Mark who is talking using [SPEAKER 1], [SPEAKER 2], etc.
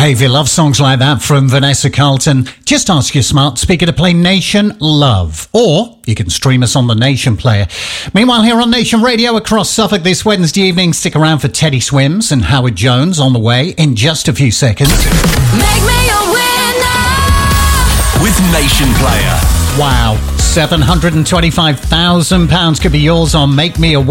[SPEAKER 1] Hey, if you love songs like that from Vanessa Carlton, just ask your smart speaker to play Nation Love. Or you can stream us on the Nation Player. Meanwhile, here on Nation Radio across Suffolk this Wednesday evening, stick around for Teddy Swims and Howard Jones on the way in just a few seconds.
[SPEAKER 2] Make me a winner
[SPEAKER 3] with Nation Player.
[SPEAKER 1] Wow, £725,000 could be yours on Make Me a Winner.